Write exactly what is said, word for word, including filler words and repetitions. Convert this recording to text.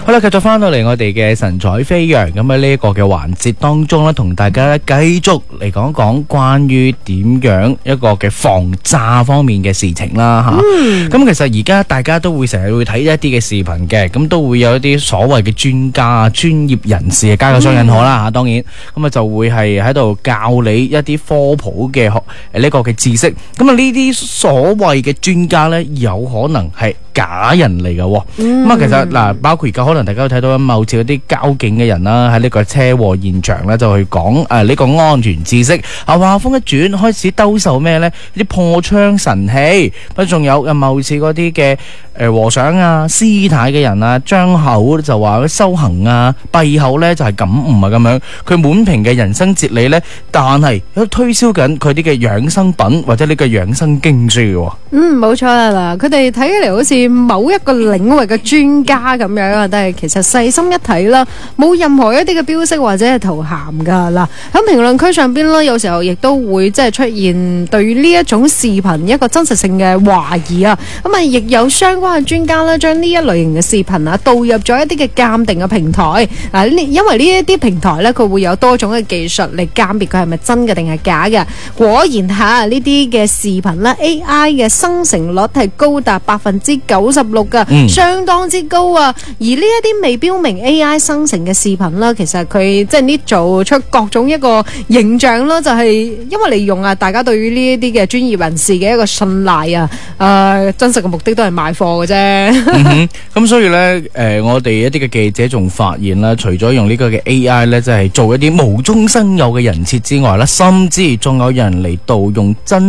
好啦，繼續翻到嚟我哋嘅神采飛揚，咁喺呢一個嘅環節當中咧，同大家咧繼續嚟講講關於點樣一個嘅防詐方面嘅事情啦吓。咁、嗯、其實而家大家都會成日會睇一啲嘅視頻嘅，咁都會有一啲所謂嘅專家啊、專業人士嘅加個雙引號啦吓，當然咁啊就會係喺度教你一啲科普嘅學誒呢個嘅知識。咁啊呢啲所謂嘅專家咧，有可能係假人嚟嘅。咁啊、嗯、其實嗱，包括而家可能大家都睇到某次嗰啲交警嘅人啦，喺呢個車禍現場咧就去講誒呢個安全知識。啊話風一轉，開始兜售咩咧？啲破窗神器，不仲有誒某次嗰啲嘅誒和尚啊、師太嘅人啊，張口就話修行啊，閉口咧就係感悟啊咁樣。佢滿屏嘅人生哲理咧，但係喺推銷緊佢啲嘅養生品或者呢個養生經書嘅。 嗯，冇錯啦，嗱，佢哋睇起嚟好似某一個領域嘅專家咁樣啊，但係其實細心一睇啦，冇任何一啲嘅標識或者係圖涵噶啦。喺評論區上邊咧，有時候亦都會即係出現對於呢一種視頻一個真實性嘅懷疑啊。咁啊，亦有相關嘅專家咧，將呢一類型嘅視頻啊導入咗一啲嘅鑑定嘅平台啊。因為呢一啲平台咧，佢會有多種嘅技術嚟鑑別佢係咪真嘅定係假嘅。果然吓呢啲嘅視頻咧 ，A I 嘅生成率係高達百分之九十六噶，嗯、相當之高啊！而呢一啲未標明 A I 生成嘅視頻啦，其實佢即係呢做出各種一個形象啦，就係、是、因為利用啊，大家對於呢一啲嘅專業人士嘅一個信賴啊，誒、呃，真實嘅目的都係賣貨嘅啫。咁、 嗯、所以咧，誒、呃，我哋一啲嘅記者仲發現啦，除咗用呢個嘅 A I 咧，即係做一啲無中生有嘅人設之外啦，甚至仲有人嚟盜用真